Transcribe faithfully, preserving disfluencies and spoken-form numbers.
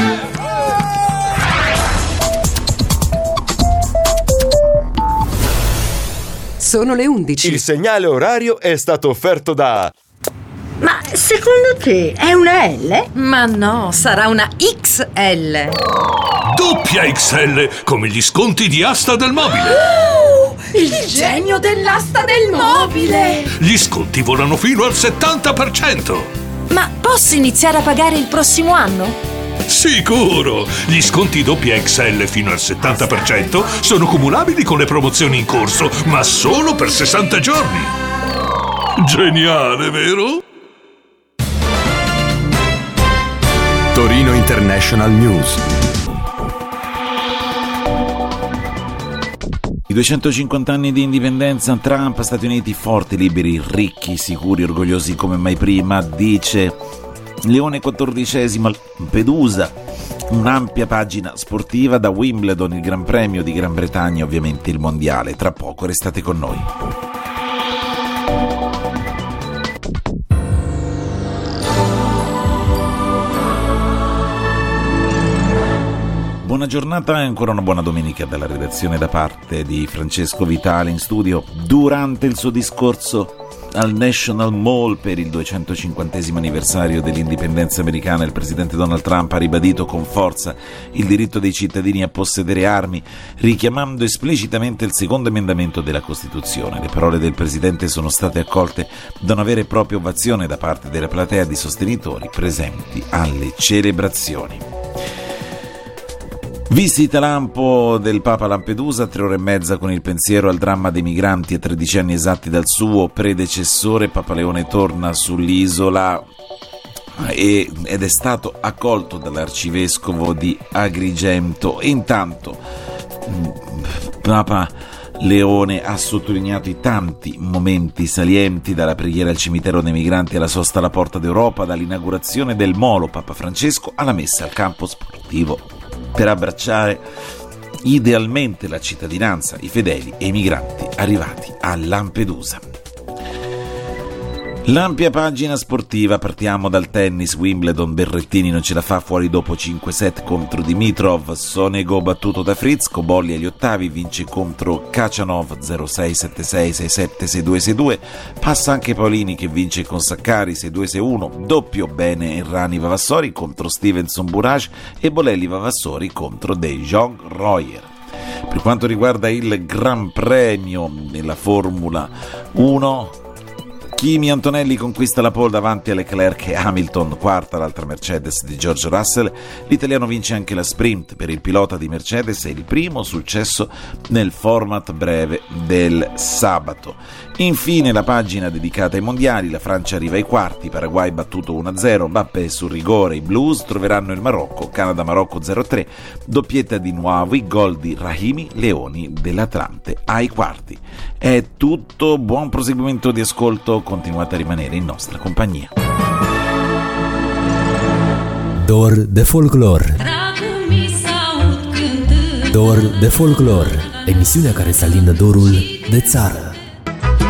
Sono le undici. Il segnale orario è stato offerto da... Ma secondo te è una L? Ma no, sarà una X L. Doppia X L, come gli sconti di Asta del Mobile. Oh, il genio dell'asta del mobile. Gli sconti volano fino al settanta per cento. Ma posso iniziare a pagare il prossimo anno? Sicuro! Gli sconti doppia X L fino al settanta per cento sono cumulabili con le promozioni in corso, ma solo per sessanta giorni. Geniale, vero? Torino International News. I duecentocinquanta anni di indipendenza, Trump, Stati Uniti forti, liberi, ricchi, sicuri, orgogliosi come mai prima, dice Leone quattordicesimo, Lampedusa, un'ampia pagina sportiva da Wimbledon, il Gran Premio di Gran Bretagna, ovviamente il Mondiale. Tra poco restate con noi. Buona giornata e ancora una buona domenica dalla redazione da parte di Francesco Vitale in studio. Durante il suo discorso al National Mall per il duecentocinquantesimo anniversario dell'indipendenza americana, il presidente Donald Trump ha ribadito con forza il diritto dei cittadini a possedere armi, richiamando esplicitamente il secondo emendamento della Costituzione. Le parole del presidente sono state accolte da una vera e propria ovazione da parte della platea di sostenitori presenti alle celebrazioni. Visita lampo del Papa a Lampedusa, tre ore e mezza con il pensiero al dramma dei migranti a tredici anni esatti dal suo predecessore. Papa Leone torna sull'isola e, ed è stato accolto dall'arcivescovo di Agrigento. E intanto Papa Leone ha sottolineato i tanti momenti salienti, dalla preghiera al cimitero dei migranti alla sosta alla Porta d'Europa, dall'inaugurazione del Molo Papa Francesco alla messa al campo sportivo per abbracciare idealmente la cittadinanza, i fedeli e i migranti arrivati a Lampedusa. L'ampia pagina sportiva, partiamo dal tennis. Wimbledon, Berrettini non ce la fa fuori dopo cinque set contro Dimitrov, Sonego battuto da Fritz, Cobolli agli ottavi, vince contro Khachanov zero sei sette sei sei sette sei due sei due, passa anche Paolini che vince con Saccari sei due sei uno, doppio bene Errani Vavassori contro Stevenson Burrage e Bolelli Vavassori contro De Jong Royer. Per quanto riguarda il Gran Premio della Formula uno, Kimi Antonelli conquista la pole davanti a Leclerc e Hamilton, quarta l'altra Mercedes di George Russell. L'italiano vince anche la sprint. Per il pilota di Mercedes è il primo successo nel format breve del sabato. Infine la pagina dedicata ai mondiali, la Francia arriva ai quarti, Paraguay battuto uno a zero, Mbappé sul rigore, i Blues troveranno il Marocco, Canada-Marocco zero a tre, doppietta di Nuovi, gol di Rahimi, Leoni dell'Atlante ai quarti. È tutto, buon proseguimento di ascolto, continuate a rimanere in nostra compagnia. Dor de folclor. Dor de folclor, emisiunea care să alindă dorul de țară.